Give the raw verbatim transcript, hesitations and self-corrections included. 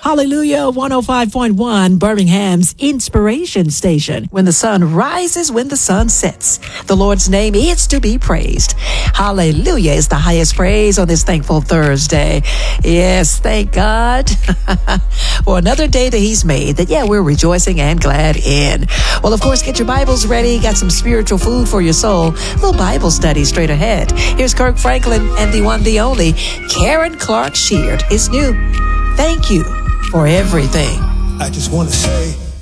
Hallelujah, one oh five point one, Birmingham's inspiration station. When the sun rises, when the sun sets, the Lord's name is to be praised. Hallelujah is the highest praise on this thankful Thursday. Yes, thank God for another day that he's made that, yeah, we're rejoicing and glad in. Well, of course, get your Bibles ready. Got some spiritual food for your soul. A little Bible study straight ahead. Here's Kirk Franklin and the one, the only, Karen Clark Sheard. It's new. Thank you for everything. I just want to say